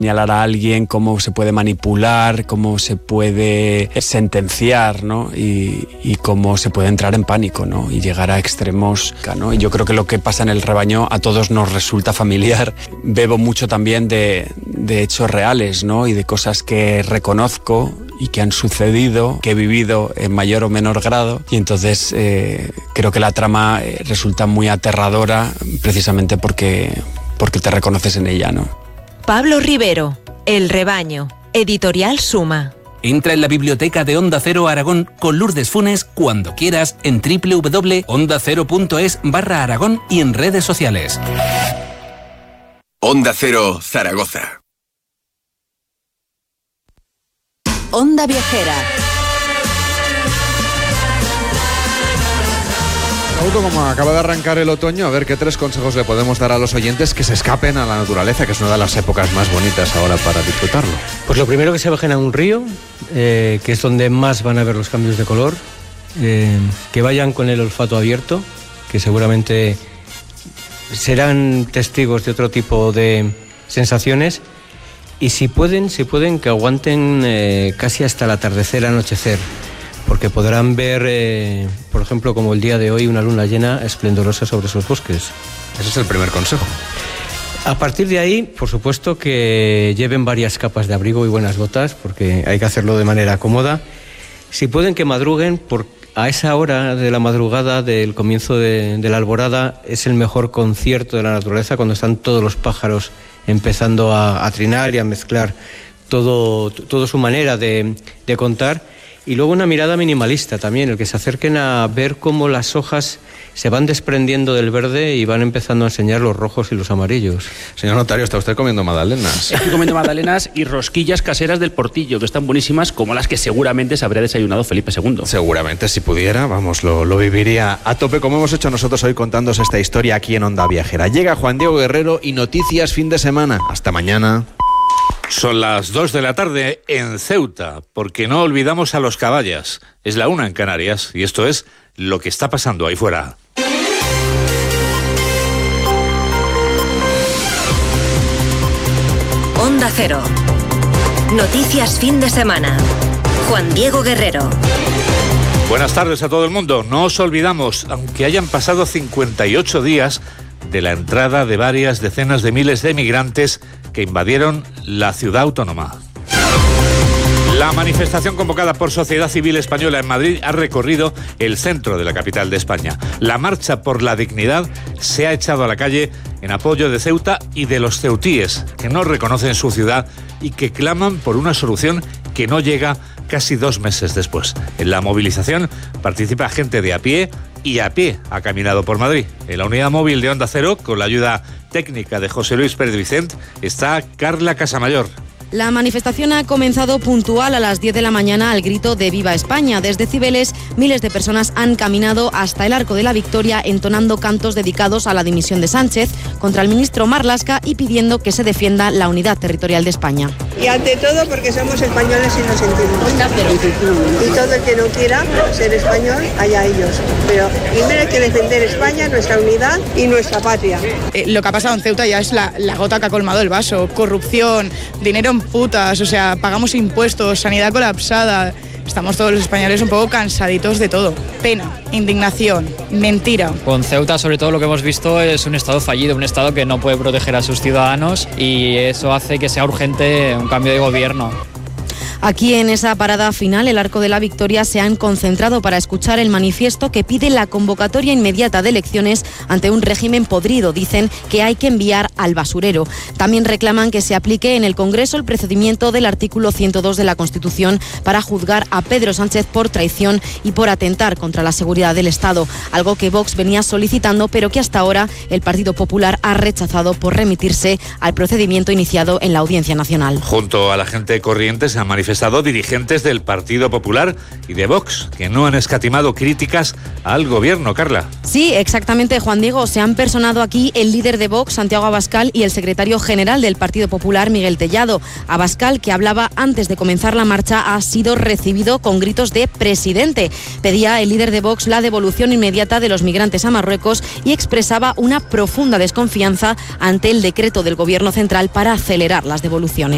señalar a alguien, cómo se puede manipular, cómo se puede sentenciar, ¿no? Y cómo se puede entrar en pánico, ¿no? Y llegar a extremos, ¿no? Y yo creo que lo que pasa en el rebaño a todos nos resulta familiar. Bebo mucho también de hechos reales, ¿no? Y de cosas que reconozco y que han sucedido, que he vivido en mayor o menor grado. Y entonces creo que la trama resulta muy aterradora precisamente porque te reconoces en ella, ¿no? Pablo Rivero, El rebaño, Editorial Suma. Entra en la biblioteca de Onda Cero Aragón con Lourdes Funes cuando quieras en www.ondacero.es/Aragón y en redes sociales. Onda Cero Zaragoza. Onda Viajera. Como acaba de arrancar el otoño, a ver qué 3 consejos le podemos dar a los oyentes que se escapen a la naturaleza, que es una de las épocas más bonitas ahora para disfrutarlo. Pues lo primero, que se bajen a un río, que es donde más van a ver los cambios de color, que vayan con el olfato abierto, que seguramente serán testigos de otro tipo de sensaciones, y si pueden que aguanten casi hasta el atardecer, anochecer, porque podrán ver, por ejemplo, como el día de hoy, una luna llena esplendorosa sobre esos bosques. Ese es el primer consejo. A partir de ahí, por supuesto, que lleven varias capas de abrigo y buenas botas, porque hay que hacerlo de manera cómoda. Si pueden, que madruguen, a esa hora de la madrugada, del comienzo de la alborada, es el mejor concierto de la naturaleza, cuando están todos los pájaros empezando a trinar y a mezclar todo su manera de contar. Y luego una mirada minimalista también, el que se acerquen a ver cómo las hojas se van desprendiendo del verde y van empezando a enseñar los rojos y los amarillos. Señor notario, ¿está usted comiendo magdalenas? Estoy comiendo magdalenas y rosquillas caseras del Portillo, que están buenísimas, como las que seguramente se habría desayunado Felipe II. Seguramente, si pudiera, vamos, lo viviría a tope, como hemos hecho nosotros hoy contándoos esta historia aquí en Onda Viajera. Llega Juan Diego Guerrero y noticias fin de semana. Hasta mañana. Son las 2 de la tarde en Ceuta, porque no olvidamos a los caballas. Es la 1 en Canarias y esto es lo que está pasando ahí fuera. Onda Cero. Noticias fin de semana. Juan Diego Guerrero. Buenas tardes a todo el mundo. No os olvidamos, aunque hayan pasado 58 días de la entrada de varias decenas de miles de migrantes que invadieron la ciudad autónoma. La manifestación convocada por Sociedad Civil Española en Madrid ha recorrido el centro de la capital de España. La marcha por la dignidad se ha echado a la calle en apoyo de Ceuta y de los ceutíes, que no reconocen su ciudad y que claman por una solución que no llega casi 2 meses después. En la movilización participa gente de a pie y a pie ha caminado por Madrid. En la unidad móvil de Onda Cero, con la ayuda técnica de José Luis Pérez Vicent, está Carla Casamayor. La manifestación ha comenzado puntual a las 10 de la mañana al grito de Viva España. Desde Cibeles, miles de personas han caminado hasta el Arco de la Victoria entonando cantos dedicados a la dimisión de Sánchez, contra el ministro Marlaska y pidiendo que se defienda la unidad territorial de España. Y ante todo porque somos españoles y nos sentimos. Y todo el que no quiera ser español, allá ellos. Pero primero hay que defender España, nuestra unidad y nuestra patria. Lo que ha pasado en Ceuta ya es la gota que ha colmado el vaso. Corrupción, dinero en putas, o sea, pagamos impuestos, sanidad colapsada. Estamos todos los españoles un poco cansaditos de todo. Pena, indignación, mentira. Con Ceuta, sobre todo, lo que hemos visto es un Estado fallido, un Estado que no puede proteger a sus ciudadanos, y eso hace que sea urgente un cambio de gobierno. Aquí en esa parada final, el Arco de la Victoria, se han concentrado para escuchar el manifiesto que pide la convocatoria inmediata de elecciones ante un régimen podrido. Dicen que hay que enviar al basurero. También reclaman que se aplique en el Congreso el procedimiento del artículo 102 de la Constitución para juzgar a Pedro Sánchez por traición y por atentar contra la seguridad del Estado, algo que Vox venía solicitando, pero que hasta ahora el Partido Popular ha rechazado por remitirse al procedimiento iniciado en la Audiencia Nacional. Junto a la gente corriente se han manifestado dirigentes del Partido Popular y de Vox, que no han escatimado críticas al gobierno, Carla. Sí, exactamente, Juan Diego. Se han personado aquí el líder de Vox, Santiago Abascal, y el secretario general del Partido Popular, Miguel Tellado. Abascal, que hablaba antes de comenzar la marcha, ha sido recibido con gritos de presidente. Pedía el líder de Vox la devolución inmediata de los migrantes a Marruecos y expresaba una profunda desconfianza ante el decreto del Gobierno central para acelerar las devoluciones.